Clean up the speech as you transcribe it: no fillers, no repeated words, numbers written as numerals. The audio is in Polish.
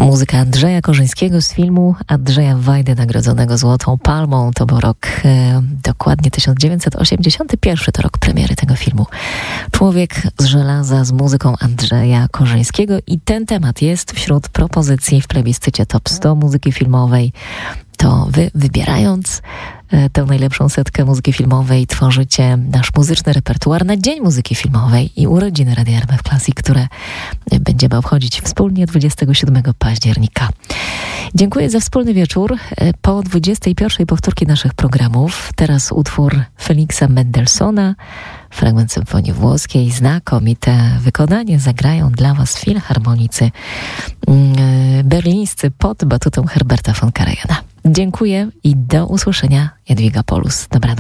Muzyka Andrzeja Korzyńskiego z filmu Andrzeja Wajdy, nagrodzonego Złotą Palmą. To był rok dokładnie 1981, to rok premiery tego filmu. Człowiek z żelaza z muzyką Andrzeja Korzyńskiego i ten temat jest wśród propozycji w plebiscycie Top 100 muzyki filmowej. To wy, wybierając tę najlepszą setkę muzyki filmowej, tworzycie nasz muzyczny repertuar na Dzień Muzyki Filmowej i urodziny Radia RMF Classic, które będziemy obchodzić wspólnie 27 października. Dziękuję za wspólny wieczór. Po 21 powtórki naszych programów. Teraz utwór Feliksa Mendelssohna, fragment symfonii włoskiej. Znakomite wykonanie zagrają dla Was filharmonicy berlińscy pod batutą Herberta von Karajana. Dziękuję i do usłyszenia. Jadwiga Polus. Dobranoc.